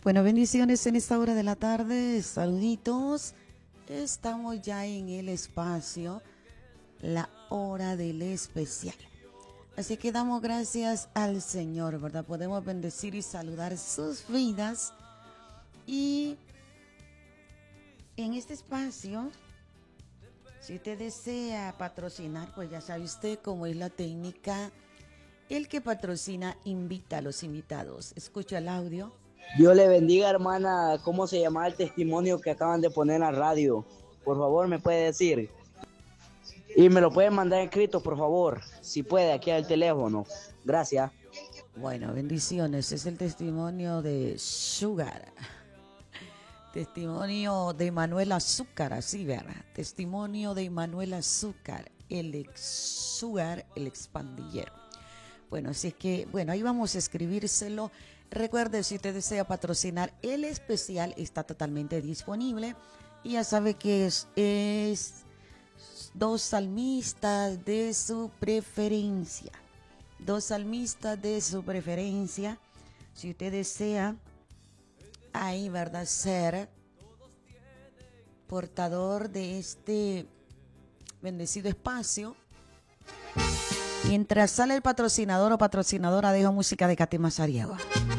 Bueno, bendiciones en esta hora de la tarde, saluditos. Estamos ya en el espacio, la hora del especial. Así que damos gracias al Señor, ¿verdad? Podemos bendecir y saludar sus vidas. Y en este espacio, si usted desea patrocinar, pues ya sabe usted cómo es la técnica. El que patrocina invita a los invitados. Escucha el audio. Dios le bendiga, hermana. ¿Cómo se llama el testimonio que acaban de poner en la radio? Por favor, me puede decir. Y me lo pueden mandar escrito, por favor. Si puede, aquí al teléfono. Gracias. Bueno, bendiciones. Es el testimonio de Sugar. Testimonio de Manuel Azúcar, así, ¿verdad? Testimonio de Manuel Azúcar, el ex Sugar, el expandillero. Bueno, así es que, bueno, ahí vamos a escribírselo. Recuerde, si usted desea patrocinar, el especial está totalmente disponible. Y ya sabe que es dos salmistas de su preferencia. Dos salmistas de su preferencia. Si usted desea, ahí, ¿verdad?, ser portador de este bendecido espacio. Mientras sale el patrocinador o patrocinadora, dejo música de Katy Mazariegos.